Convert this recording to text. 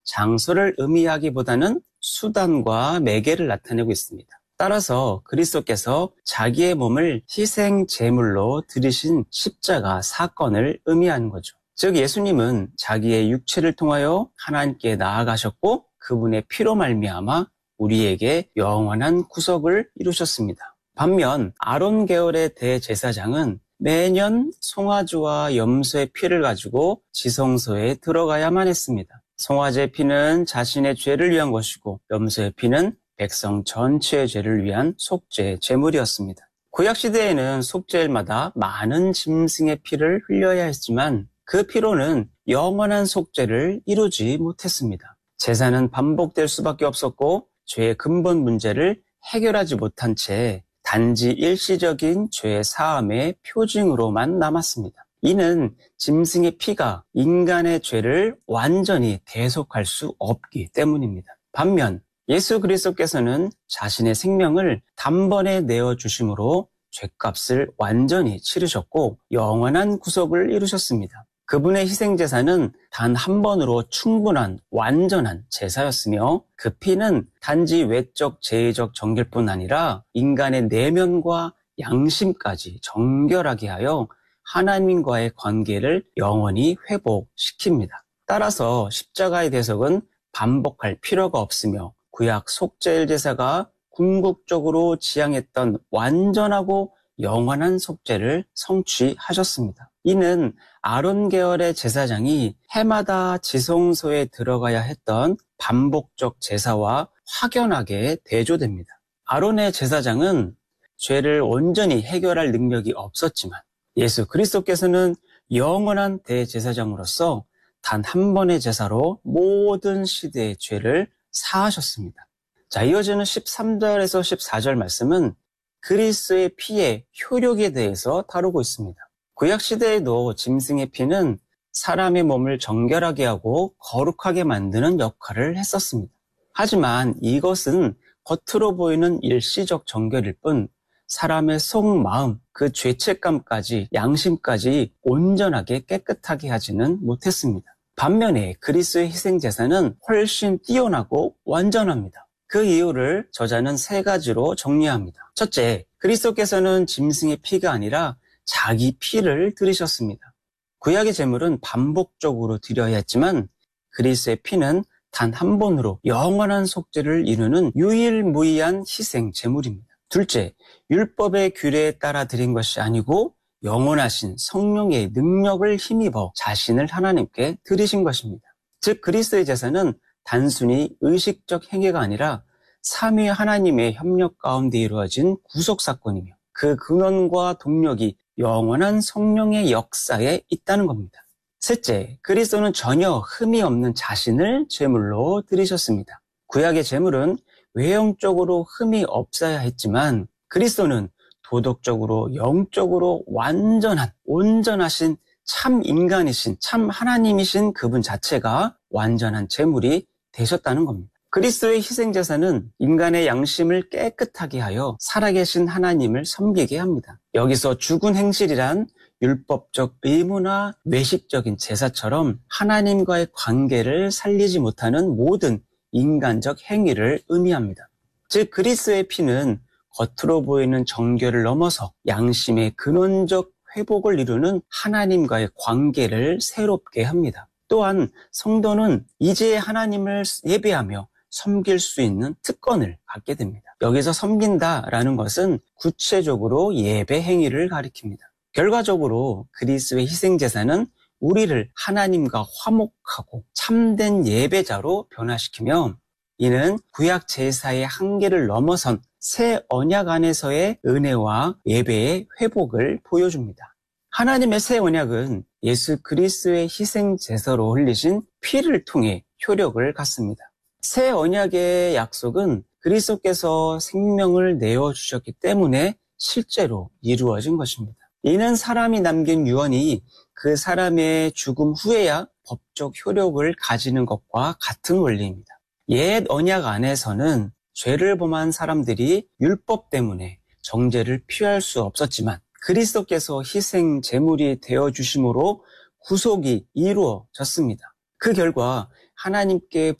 장소를 의미하기보다는 수단과 매개를 나타내고 있습니다. 따라서 그리스도께서 자기의 몸을 희생 제물로 드리신 십자가 사건을 의미하는 거죠. 즉 예수님은 자기의 육체를 통하여 하나님께 나아가셨고 그분의 피로 말미암아 우리에게 영원한 구속을 이루셨습니다. 반면 아론 계열의 대제사장은 매년 송아지와 염소의 피를 가지고 지성소에 들어가야만 했습니다. 송아지의 피는 자신의 죄를 위한 것이고 염소의 피는 백성 전체의 죄를 위한 속죄 제물이었습니다. 구약시대에는 속죄일마다 많은 짐승의 피를 흘려야 했지만 그 피로는 영원한 속죄를 이루지 못했습니다. 제사는 반복될 수밖에 없었고 죄의 근본 문제를 해결하지 못한 채 단지 일시적인 죄 사함의 표징으로만 남았습니다. 이는 짐승의 피가 인간의 죄를 완전히 대속할 수 없기 때문입니다. 반면 예수 그리스도께서는 자신의 생명을 단번에 내어주심으로 죄값을 완전히 치르셨고 영원한 구속을 이루셨습니다. 그분의 희생제사는 단 한 번으로 충분한 완전한 제사였으며 그 피는 단지 외적 죄의적 정결뿐 아니라 인간의 내면과 양심까지 정결하게 하여 하나님과의 관계를 영원히 회복시킵니다. 따라서 십자가의 대속은 반복할 필요가 없으며 구약 속죄일 제사가 궁극적으로 지향했던 완전하고 영원한 속죄를 성취하셨습니다. 이는 아론 계열의 제사장이 해마다 지성소에 들어가야 했던 반복적 제사와 확연하게 대조됩니다. 아론의 제사장은 죄를 온전히 해결할 능력이 없었지만 예수 그리스도께서는 영원한 대제사장으로서 단 한 번의 제사로 모든 시대의 죄를 사하셨습니다. 자, 이어지는 13절에서 14절 말씀은 그리스도의 피의 효력에 대해서 다루고 있습니다. 구약시대에도 짐승의 피는 사람의 몸을 정결하게 하고 거룩하게 만드는 역할을 했었습니다. 하지만 이것은 겉으로 보이는 일시적 정결일 뿐 사람의 속마음, 그 죄책감까지 양심까지 온전하게 깨끗하게 하지는 못했습니다. 반면에 그리스도의 희생제사는 훨씬 뛰어나고 완전합니다. 그 이유를 저자는 세 가지로 정리합니다. 첫째, 그리스도께서는 짐승의 피가 아니라 자기 피를 드리셨습니다. 구약의 제물은 반복적으로 드려야 했지만 그리스도의 피는 단 한 번으로 영원한 속죄를 이루는 유일무이한 희생 제물입니다. 둘째, 율법의 규례에 따라 드린 것이 아니고 영원하신 성령의 능력을 힘입어 자신을 하나님께 드리신 것입니다. 즉 그리스도의 제사는 단순히 의식적 행위가 아니라 삼위 하나님의 협력 가운데 이루어진 구속사건이며 그 근원과 동력이 영원한 성령의 역사에 있다는 겁니다. 셋째, 그리스도는 전혀 흠이 없는 자신을 제물로 드리셨습니다. 구약의 제물은 외형적으로 흠이 없어야 했지만 그리스도는 도덕적으로 영적으로 온전하신 참 인간이신 참 하나님이신 그분 자체가 완전한 제물이 되셨다는 겁니다. 그리스도의 희생제사는 인간의 양심을 깨끗하게 하여 살아계신 하나님을 섬기게 합니다. 여기서 죽은 행실이란 율법적 의무나 외식적인 제사처럼 하나님과의 관계를 살리지 못하는 모든 인간적 행위를 의미합니다. 즉 그리스도의 피는 겉으로 보이는 정결을 넘어서 양심의 근원적 회복을 이루는 하나님과의 관계를 새롭게 합니다. 또한 성도는 이제 하나님을 예배하며 섬길 수 있는 특권을 갖게 됩니다. 여기서 섬긴다라는 것은 구체적으로 예배 행위를 가리킵니다. 결과적으로 그리스도의 희생제사는 우리를 하나님과 화목하고 참된 예배자로 변화시키며 이는 구약 제사의 한계를 넘어선 새 언약 안에서의 은혜와 예배의 회복을 보여줍니다. 하나님의 새 언약은 예수 그리스도의 희생제사로 흘리신 피를 통해 효력을 갖습니다. 새 언약의 약속은 그리스도께서 생명을 내어주셨기 때문에 실제로 이루어진 것입니다. 이는 사람이 남긴 유언이 그 사람의 죽음 후에야 법적 효력을 가지는 것과 같은 원리입니다. 옛 언약 안에서는 죄를 범한 사람들이 율법 때문에 정죄를 피할 수 없었지만 그리스도께서 희생 제물이 되어주심으로 구속이 이루어졌습니다. 그 결과 하나님께